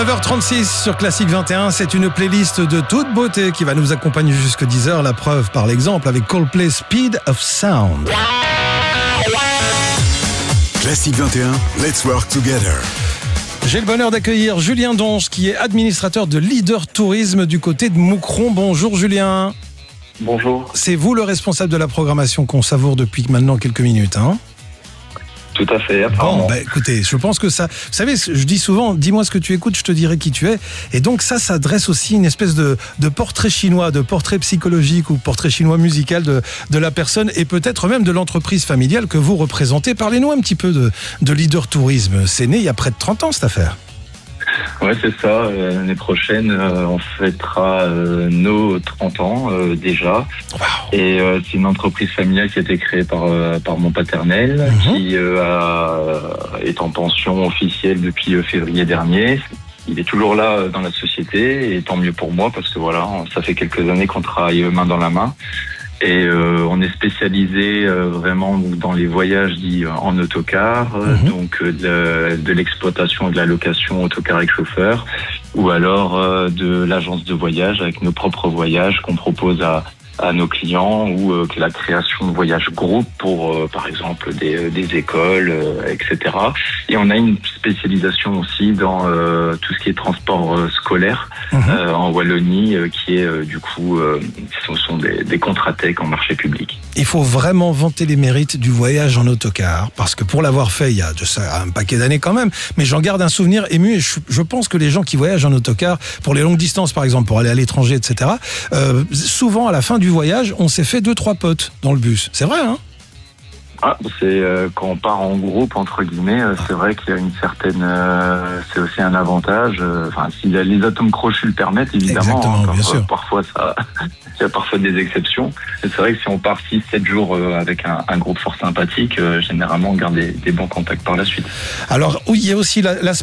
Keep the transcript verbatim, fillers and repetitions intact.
neuf heures trente-six sur Classique vingt et un, c'est une playlist de toute beauté qui va nous accompagner jusqu'à dix heures. La preuve par l'exemple avec Coldplay, Speed of Sound. Classique vingt et un, let's work together. J'ai le bonheur d'accueillir Julien Donge, qui est administrateur de Leader Tourisme du côté de Moucron. Bonjour Julien. Bonjour. C'est vous le responsable de la programmation qu'on savoure depuis maintenant quelques minutes, hein ? Tout à fait, apparemment. Bon, bah, écoutez, je pense que ça... Vous savez, je dis souvent, dis-moi ce que tu écoutes, je te dirai qui tu es. Et donc ça, ça dresse aussi une espèce de, de portrait chinois, de portrait psychologique ou portrait chinois musical de, de la personne et peut-être même de l'entreprise familiale que vous représentez. Parlez-nous un petit peu de, de Leader Tourisme. C'est né il y a près de trente ans, cette affaire. Ouais, c'est ça. Euh, l'année prochaine, euh, on fêtera euh, nos trente ans euh, déjà. Wow. Et euh, c'est une entreprise familiale qui a été créée par euh, par mon paternel, Mm-hmm. qui euh, a, est en pension officielle depuis euh, février dernier. Il est toujours là euh, dans la société et tant mieux pour moi parce que voilà, ça fait quelques années qu'on travaille main dans la main. Et euh, on est spécialisé euh, vraiment dans les voyages dits en autocar, euh, Mmh. donc euh, de, de l'exploitation et de la location autocar avec chauffeur, ou alors euh, de l'agence de voyage avec nos propres voyages qu'on propose à, à nos clients, ou euh, que la création de voyages groupes pour, euh, par exemple, des, des écoles, euh, et cetera. Et on a une spécialisation aussi dans euh, tout ce qui est transport euh, scolaire. Mmh. Euh, en Wallonie, euh, qui est euh, du coup, euh, ce sont des, des contrats-tech en marché public. Il faut vraiment vanter les mérites du voyage en autocar, parce que pour l'avoir fait il y a de ça, un paquet d'années quand même, mais j'en garde un souvenir ému et je, je pense que les gens qui voyagent en autocar, pour les longues distances par exemple, pour aller à l'étranger, et cetera, euh, souvent à la fin du voyage, on s'est fait deux, trois potes dans le bus. C'est vrai, hein ? Ah, c'est euh, quand on part en groupe entre guillemets, euh, c'est vrai qu'il y a une certaine, euh, c'est aussi un avantage. euh, Enfin, si les atomes crochus le permettent, évidemment. Exactement, hein, bien par- sûr. Parfois, ça, il y a parfois des exceptions. Mais c'est vrai que si on part six sept jours euh, avec un, un groupe fort sympathique, euh, généralement, on garde des, des bons contacts par la suite. Alors, oui, il y a aussi la, la